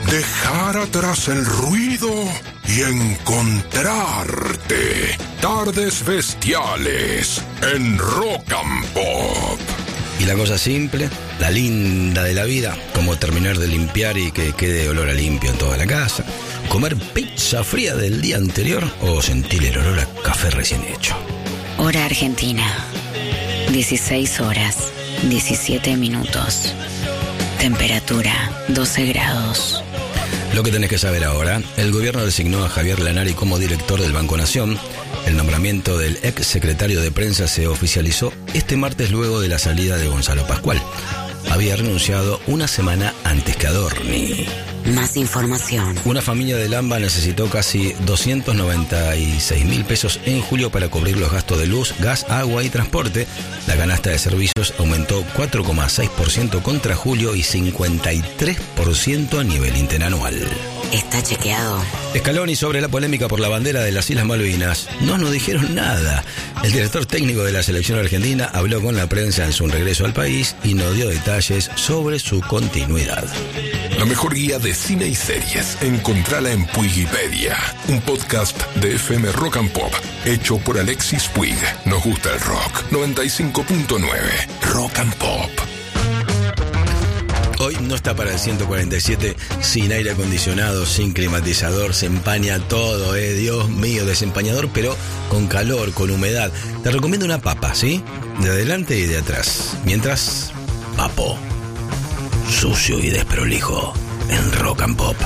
dejar atrás el ruido y encontrarte. Tardes Bestiales en Rock and Pop. Y la cosa simple, la linda de la vida, como terminar de limpiar y que quede olor a limpio en toda la casa, comer pizza fría del día anterior o sentir el olor a café recién hecho. Hora Argentina, 16 horas, 17 minutos. Temperatura, 12 grados. Lo que tenés que saber ahora, el gobierno designó a Javier Lanari como director del Banco Nación. El nombramiento del ex secretario de prensa se oficializó este martes luego de la salida de Gonzalo Pascual. Había renunciado una semana antes que Adorni. Más información. Una familia de Lamba necesitó casi 296.000 pesos en julio para cubrir los gastos de luz, gas, agua y transporte. La canasta de servicios aumentó 4,6% contra julio y 53% a nivel interanual. Está chequeado. Scaloni sobre la polémica por la bandera de las Islas Malvinas. No nos dijeron nada. El director técnico de la selección argentina habló con la prensa en su regreso al país y no dio detalles sobre su continuidad. La mejor guía de cine y series, encontrala en Puigipedia, un podcast de FM Rock and Pop, hecho por Alexis Puig. Nos gusta el rock. 95.9 Rock and Pop. Hoy no está para el 147, sin aire acondicionado, sin climatizador, se empaña todo, Dios mío, desempañador, pero con calor, con humedad. Te recomiendo una papa, ¿sí? De adelante y de atrás. Mientras, papo, sucio y desprolijo, en Rock and Pop.